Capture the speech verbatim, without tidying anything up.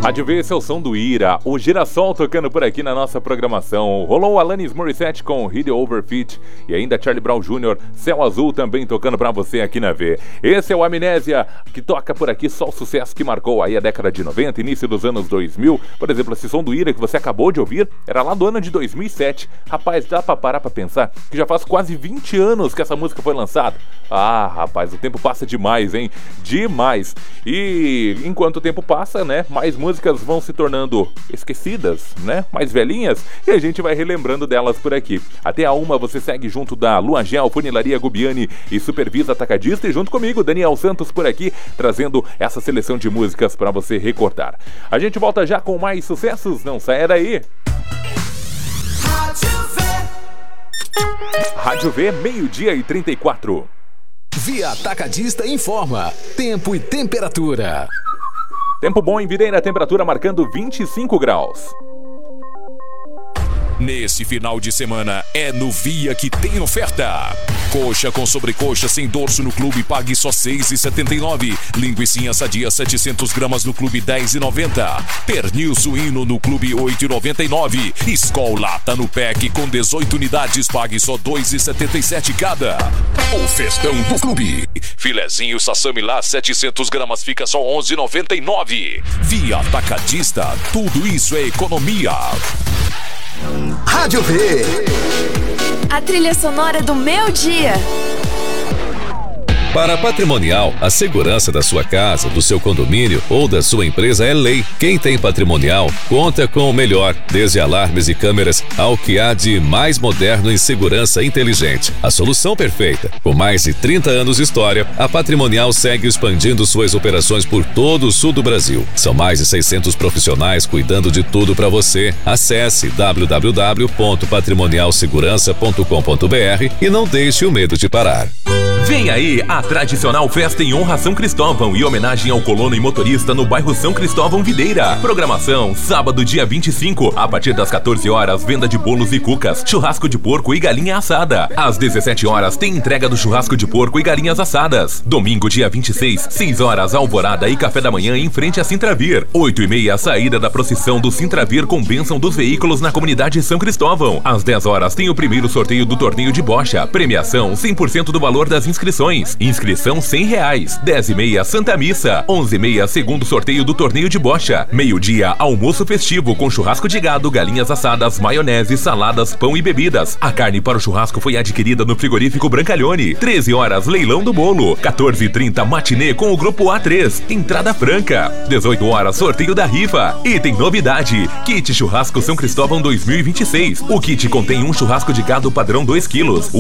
Rádio V, esse é o som do Ira, o Girassol tocando por aqui na nossa programação. Rolou Alanis Morissette com Hit Over Fit e ainda Charlie Brown Júnior, Céu Azul também tocando pra você aqui na V. Esse é o Amnésia, que toca por aqui só o sucesso que marcou aí a década de noventa, início dos anos dois mil. Por exemplo, esse som do Ira que você acabou de ouvir era lá do ano de dois mil e sete. Rapaz, dá pra parar pra pensar que já faz quase vinte anos que essa música foi lançada. Ah, rapaz, o tempo passa demais, hein? Demais. E enquanto o tempo passa, né, mais músicas músicas vão se tornando esquecidas, né? Mais velhinhas, e a gente vai relembrando delas por aqui. Até a uma você segue junto da Luan Gel, Funilaria Gubiani e Supervisa Atacadista, e junto comigo, Daniel Santos por aqui, trazendo essa seleção de músicas para você recordar. A gente volta já com mais sucessos, não saia daí! Rádio V, meio-dia e trinta e quatro. Via Atacadista informa tempo e temperatura. Tempo bom em Videira, temperatura marcando vinte e cinco graus. Nesse final de semana é no Via que tem oferta. Coxa com sobrecoxa sem dorso no clube, pague só seis reais e setenta e nove centavos. Linguicinha sadia setecentos gramas no clube, dez reais e noventa centavos. Pernil suíno no clube, oito reais e noventa e nove centavos. Skol lata no pack com dezoito unidades, pague só dois reais e setenta e sete centavos cada. O festão do clube. Filezinho sassami lá, setecentos gramas, fica só onze reais e noventa e nove centavos. Via Atacadista, tudo isso é economia. Rádio V. A trilha sonora do meu dia. Para a Patrimonial, a segurança da sua casa, do seu condomínio ou da sua empresa é lei. Quem tem Patrimonial conta com o melhor, desde alarmes e câmeras ao que há de mais moderno em segurança inteligente. A solução perfeita. Com mais de trinta anos de história, a Patrimonial segue expandindo suas operações por todo o sul do Brasil. São mais de seiscentos profissionais cuidando de tudo para você. Acesse w w w ponto patrimonial segurança ponto com ponto b r e não deixe o medo de parar. Vem aí a tradicional festa em honra a São Cristóvão e homenagem ao colono e motorista no bairro São Cristóvão Videira. Programação, sábado dia vinte e cinco, a partir das quatorze horas, venda de bolos e cucas, churrasco de porco e galinha assada. Às dezessete horas, tem entrega do churrasco de porco e galinhas assadas. Domingo dia vinte e seis, seis horas, alvorada e café da manhã em frente a Sintravir. oito e meia, saída da procissão do Sintravir com bênção dos veículos na comunidade São Cristóvão. Às dez horas, tem o primeiro sorteio do torneio de bocha. Premiação, cem por cento do valor das inscrições. Inscrição cem reais. dez e meia, Santa Missa. onze e meia, segundo sorteio do torneio de bocha. Meio-dia, almoço festivo com churrasco de gado, galinhas assadas, maionese, saladas, pão e bebidas. A carne para o churrasco foi adquirida no frigorífico Brancalhone. treze horas, leilão do bolo. quatorze e trinta, matinê com o grupo A três. Entrada franca. dezoito horas, sorteio da rifa. E tem novidade. Kit Churrasco São Cristóvão dois mil e vinte e seis. O kit contém um churrasco de gado padrão dois quilos.